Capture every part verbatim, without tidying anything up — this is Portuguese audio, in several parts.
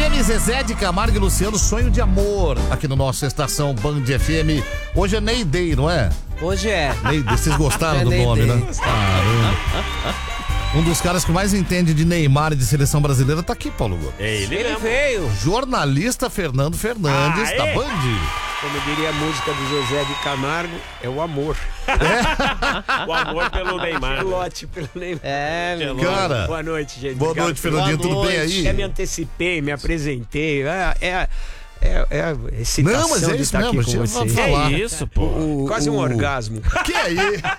M, Zezé de Camargo e Luciano, Sonho de Amor, aqui no nosso Estação Band F M. Hoje é Ney Day, não é? Hoje é. Ney Day. Vocês gostaram é do Ney nome, Day. né? Caramba. Um dos caras que mais entende de Neymar e de seleção brasileira tá aqui, Paulo Gomes. É ele, Ele mesmo. veio. Jornalista Fernando Fernandes, Ah, da é? Band. Como diria a música do José de Camargo, é o amor. O amor pelo Neymar. O lote pelo Neymar. É, meu. Cara, Boa noite, gente. boa Obrigado noite, por- Fernandinho, Boa tudo bem noite. aí? Já me antecipei, me apresentei. É, é, é, é a excitação Não, mas é de isso estar mesmo, aqui com deixa eu vocês. falar. Que isso, pô. O- Quase um o- orgasmo. Que aí?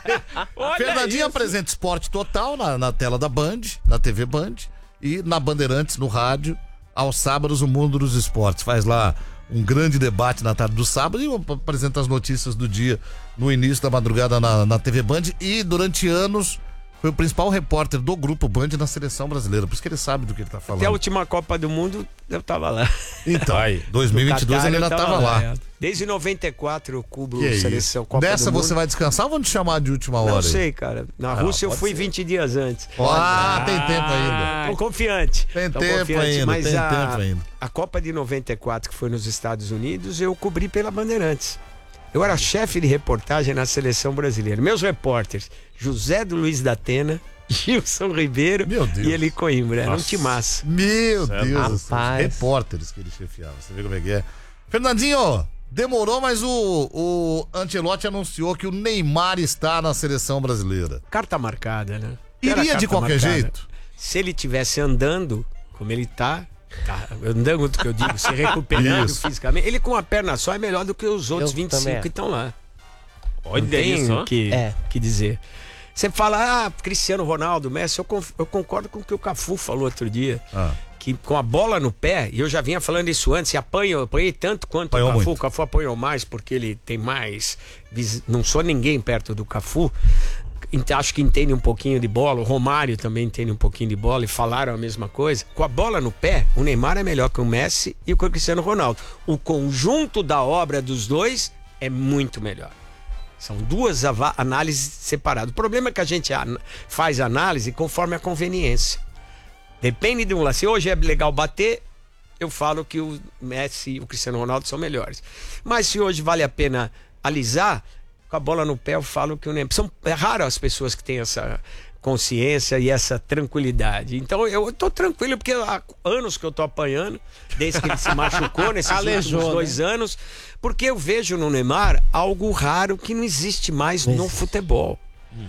Olha Fernandinho isso. apresenta Esporte Total na, na tela da Band, na T V Band, e na Bandeirantes, no rádio, aos sábados, o Mundo dos Esportes. Faz lá um grande debate na tarde do sábado e apresenta as notícias do dia no início da madrugada na, na T V Band. E durante anos foi o principal repórter do Grupo Band na seleção brasileira. Por isso que ele sabe do que ele tá falando. Até a última Copa do Mundo, eu tava lá. Então, Vai. dois mil e vinte e dois Catar, ele eu ainda tava lá. é. Desde noventa e quatro eu cubro Que seleção isso? Copa Dessa do Mundo. você vai descansar ou vão te chamar de última hora? Não aí? sei, cara. Na Rússia eu pode fui ser. vinte dias antes. Ah, tem tempo ainda. Tô confiante. Tem Tô tempo confiante, ainda, mas tem a, tempo ainda. a Copa de noventa e quatro, que foi nos Estados Unidos, eu cobri pela Bandeirantes. Eu era chefe de reportagem na seleção brasileira. Meus repórteres, José do Luiz da Atena, Gilson Ribeiro Meu Deus. e Eli Coimbra. Era um Nossa. timaço. Meu Certo. Deus, do céu. Rapaz. Repórteres que ele chefiava. Você vê como é que é. Fernandinho, demorou, mas o, o Ancelotti anunciou que o Neymar está na seleção brasileira. Carta marcada, né? Era Iria de carta qualquer marcada. jeito? Se ele tivesse andando, como ele tá, tá andando, do que eu digo, se recuperando Isso. fisicamente, ele com uma perna só é melhor do que os outros Eu vinte e cinco também. que estão lá. Olha Não tem isso, o ó. que, É. que dizer. Você fala, ah, Cristiano Ronaldo, Messi, eu, conf- eu concordo com o que o Cafu falou outro dia. Ah. Que com a bola no pé, e eu já vinha falando isso antes, e apanho, eu apanhei tanto quanto Apanhou o Cafu. muito. O Cafu apanhou mais porque ele tem mais. vis- Não sou ninguém perto do Cafu. Ent- Acho que entende um pouquinho de bola. O Romário também entende um pouquinho de bola e falaram a mesma coisa. Com a bola no pé, o Neymar é melhor que o Messi e que o Cristiano Ronaldo. O conjunto da obra dos dois é muito melhor. São duas ava- análises separadas. O problema é que a gente an- faz análise conforme a conveniência. Depende de um lado. Se hoje é legal bater, eu falo que o Messi e o Cristiano Ronaldo são melhores. Mas se hoje vale a pena alisar, com a bola no pé eu falo que o Neymar... São, é raro as pessoas que têm essa consciência e essa tranquilidade. Então eu tô tranquilo porque há anos que eu tô apanhando, desde que ele se machucou nesses Calejou, últimos dois anos, porque eu vejo no Neymar algo raro que não existe mais no futebol.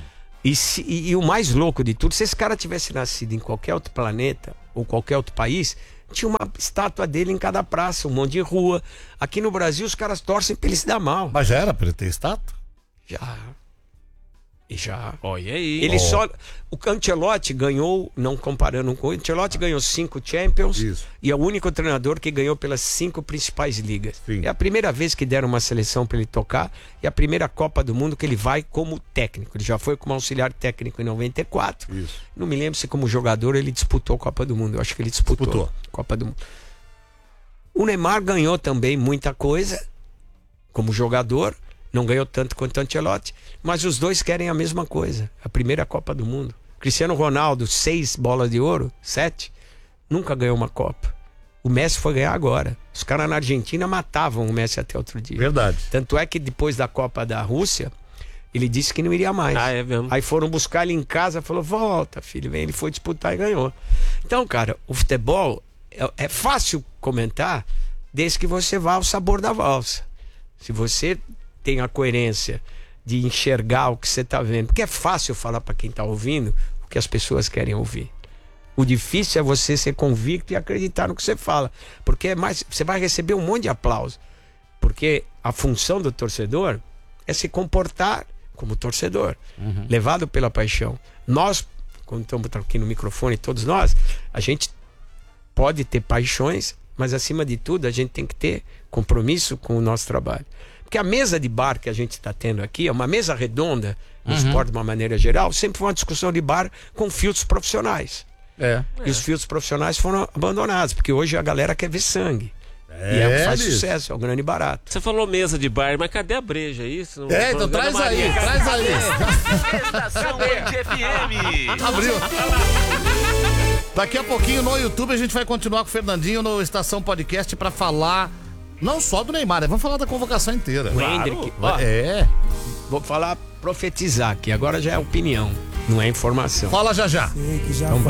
E, se- e- e o mais louco de tudo, se esse cara tivesse nascido em qualquer outro planeta ou qualquer outro país, tinha uma estátua dele em cada praça, um monte de rua. Aqui no Brasil os caras torcem pra ele se dar mal. Mas já era pra ele ter estátua? Já. E já. Olha aí. Ele Ó. só. O Ancelotti ganhou, não comparando com o Ancelotti, ganhou cinco Champions Isso. e é o único treinador que ganhou pelas cinco principais ligas. Sim. É a primeira vez que deram uma seleção para ele tocar e a primeira Copa do Mundo que ele vai como técnico. Ele já foi como auxiliar técnico em noventa e quatro. Isso. Não me lembro se como jogador ele disputou a Copa do Mundo. Eu acho que ele disputou, Disputou. a Copa do Mundo. O Neymar ganhou também muita coisa como jogador. Não ganhou tanto quanto o Ancelotti, mas os dois querem a mesma coisa, a primeira Copa do Mundo. Cristiano Ronaldo, seis bolas de ouro, sete, nunca ganhou uma Copa. O Messi foi ganhar agora. Os caras na Argentina matavam o Messi até outro dia. Verdade. Tanto é que depois da Copa da Rússia, ele disse que não iria mais. Ah, é mesmo? Aí foram buscar ele em casa, falou, volta filho, vem. Ele foi disputar e ganhou. Então, cara, o futebol é, é fácil comentar desde que você vá ao sabor da valsa. Se você tem a coerência de enxergar o que você está vendo. Porque é fácil falar para quem está ouvindo o que as pessoas querem ouvir. O difícil é você ser convicto e acreditar no que você fala. Porque é mais, você vai receber um monte de aplauso. Porque a função do torcedor é se comportar como torcedor, Uhum. levado pela paixão. Nós, quando estamos aqui no microfone, todos nós, a gente pode ter paixões, mas acima de tudo a gente tem que ter compromisso com o nosso trabalho. Porque a mesa de bar que a gente está tendo aqui é uma mesa redonda, no esporte de uma maneira geral, sempre foi uma discussão de bar com filtros profissionais. É. E os filtros profissionais foram abandonados, porque hoje a galera quer ver sangue. É, e é o que faz bicho. sucesso, é o grande barato. Você falou mesa de bar, mas cadê a breja? É isso? Não- É, então não- traz Ana aí, Maria, cadê? traz aí. Estação Band F M. Abriu. Daqui a pouquinho no YouTube a gente vai continuar com o Fernandinho no Estação Podcast pra falar não só do Neymar, né? Vamos falar da convocação inteira. O Hendrick, ó, É. vou falar, profetizar aqui, agora já é opinião, não é informação. Fala já já. Então vai.